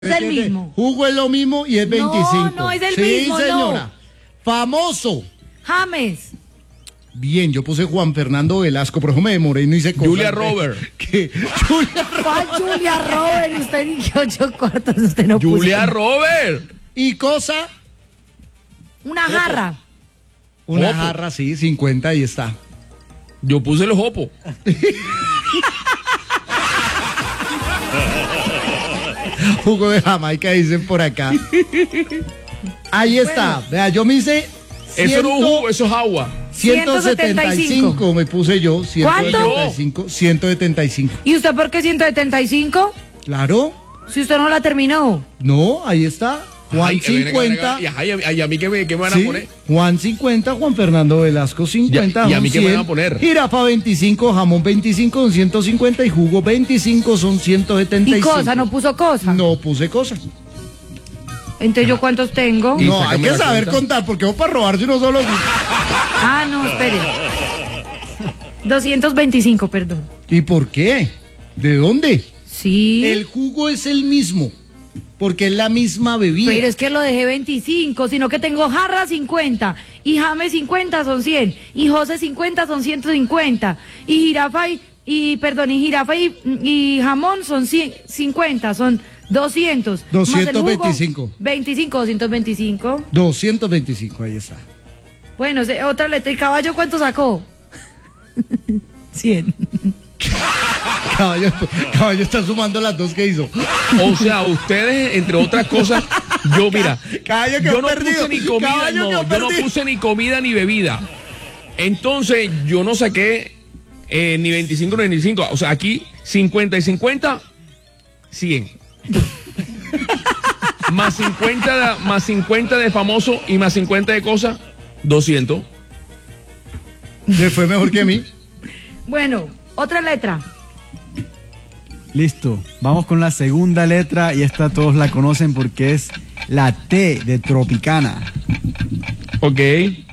Es el mismo. Jugo es lo mismo y es 25. No, es el sí, mismo, señora. no. Famoso. James. Bien, yo puse Juan Fernando Velasco, pero yo me demoré y no hice cosas. Julia Robert. ¿Qué? Julia ¿Cuál Julia Robert? Usted ni que 8 cuartos, usted no puso. Julia Robert. Y cosa, Una jarra. una Jopo. jarra, sí, 50, ahí está. Yo puse los hopos. Jugo de Jamaica, dicen por acá. Ahí está. Vea, yo me hice Eso no es jugo, eso es agua. 175 me puse yo. 175. 175. ¿Y usted por qué 175? Claro. Si usted no la terminó. No, ahí está. Juan Ay, 50. Y a mí qué me van a Sí, poner. Juan 50, Juan Fernando Velasco 50. ¿Y a mí son qué me 100, van a poner? Jirafa 25, jamón 25 son 150 y jugo 25 son 175. ¿Y cosa? ¿No puso cosa? No puse cosas. Entonces, ¿yo cuántos tengo? Y No, hay sácame que la saber cuenta. contar porque vos para robarse uno solo. Ah, no, espere. 225, perdón. ¿Y por qué? ¿De dónde? Sí. El jugo es el mismo, porque es la misma bebida. Pero es que lo dejé 25, sino que tengo jarra 50, y James 50 son 100, y José 50 son 150, y jirafa y jamón son 50, son 200. más el jugo, 225. 25, 225. 225, ahí está. Bueno, otra letra. ¿Y caballo cuánto sacó? 100. Caballo está sumando las dos que hizo. O sea, ustedes, entre otras cosas, mira, Caballo que yo ha no perdido. puse ni comida, Caballo que ha yo no perdido. puse ni comida ni bebida. Entonces, yo no saqué ni 25 ni 25. O sea, aquí 50 y 50, 100. más 50 de famoso y más 50 de cosas, 200. Le fue mejor que a mí. Bueno, otra letra. Listo, vamos con la segunda letra y esta todos la conocen porque es la T de Tropicana. Ok.